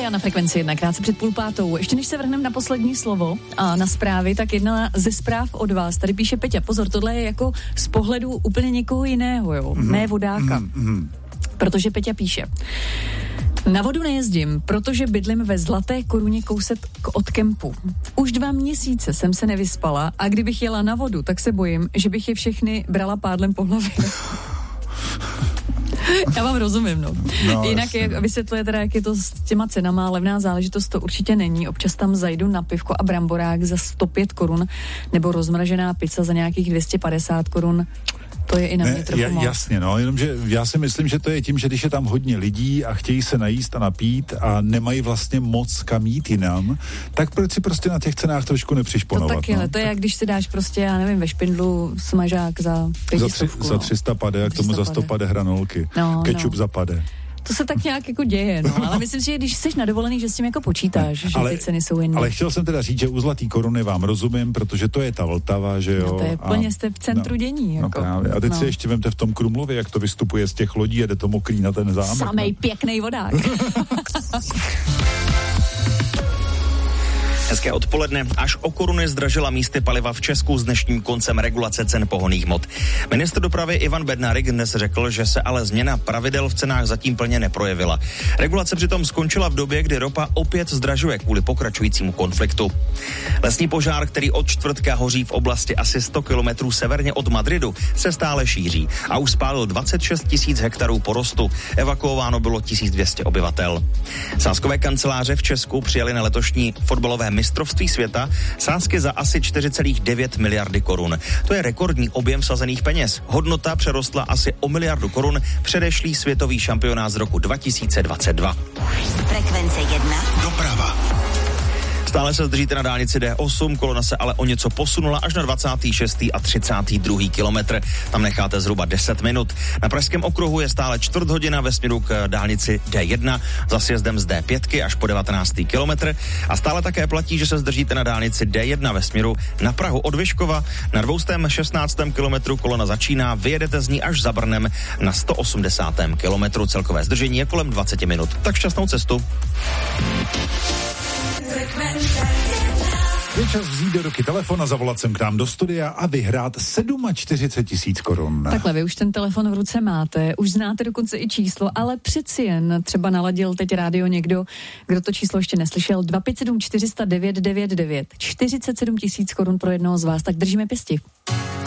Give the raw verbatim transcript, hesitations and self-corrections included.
Studia na Frekvenci jedna, krátce před půl pátou. Ještě než se vrhneme na poslední slovo a na zprávy, tak jedna ze zpráv od vás. Tady píše Peťa, pozor, tohle je jako z pohledu úplně někoho jiného, jo, mm-hmm. ne vodáka. Mm-hmm. Protože Peťa píše: na vodu nejezdím, protože bydlím ve Zlaté Koruně kousek od kempu. Už dva měsíce jsem se nevyspala a kdybych jela na vodu, tak se bojím, že bych je všechny brala pádlem po hlavě. Já vám rozumím, no. no Jinak jak vysvětluje teda, jak je to s těma cenama, levná záležitost to určitě není. Občas tam zajdu na pivko a bramborák za sto pět korun, nebo rozmražená pizza za nějakých dvě stě padesát korun. To je i na mě ne, trochu moc. Jasně, no, jenomže já si myslím, že to je tím, že když je tam hodně lidí a chtějí se najíst a napít a nemají vlastně moc kam jít jinam, tak proč si prostě na těch cenách trošku nepřišponovat? To taky, no? ale to je, jak když si dáš prostě, já nevím, ve Špindlu smažák za pětistovku. Za, tři, no. za tři sta pade a k tomu za sto pade hranolky. No, Kečup no. za pade. To se tak nějak jako děje, no, ale myslím si, že když jsi na dovolený, že s tím jako počítáš, že ale, ty ceny jsou jiné. Ale chtěl jsem teda říct, že u Zlatý Koruny vám rozumím, protože to je ta Vltava, že jo. No to je plně, jste v centru no, dění, jako. No právě. A teď no. si ještě vemte v tom Krumlově, jak to vystupuje z těch lodí a jde to mokrý na ten zámek. Samej no. pěknej vodák. Hezké odpoledne. Až o koruny zdražila místy paliva v Česku s dnešním koncem regulace cen pohonných hmot. Ministr dopravy Ivan Bednárik dnes řekl, že se ale změna pravidel v cenách zatím plně neprojevila. Regulace přitom skončila v době, kdy ropa opět zdražuje kvůli pokračujícímu konfliktu. Lesní požár, který od čtvrtka hoří v oblasti asi sto kilometrů severně od Madridu, se stále šíří a už spálil dvacet šest tisíc hektarů porostu. Evakuováno bylo tisíc dvě stě obyvatel. Sázkové kanceláře v Česku přijali na letošní fotbalové mistrovství světa sázky za asi čtyři celá devět miliardy korun. To je rekordní objem vsazených peněz. Hodnota přerostla asi o miliardu korun předešlý světový šampionát z roku dva tisíce dvacet dva. Frekvence jedna. Doprava. Stále se zdržíte na dálnici D osm, kolona se ale o něco posunula až na dvacátý šestý a třicátý druhý kilometr. Tam necháte zhruba deset minut. Na Pražském okruhu je stále čtvrt hodina ve směru k dálnici D jedna za sjezdem z D pět až po devatenáctý kilometr. A stále také platí, že se zdržíte na dálnici D jedna ve směru na Prahu od Vyškova. Na dvoustém šestnáctém kilometru kolona začíná, vyjedete z ní až za Brnem na sto osmdesátém kilometru. Celkové zdržení je kolem dvacet minut. Tak šťastnou cestu. Je čas vzít do ruky telefon a zavolat sem k nám do studia a vyhrát čtyřicet sedm tisíc korun. Takhle, vy už ten telefon v ruce máte, už znáte dokonce i číslo, ale přeci jen třeba naladil teď rádio někdo, kdo to číslo ještě neslyšel. dva pět sedm čtyři sta devět devět devět. čtyřicet sedm tisíc korun pro jednoho z vás, tak držíme pěsti.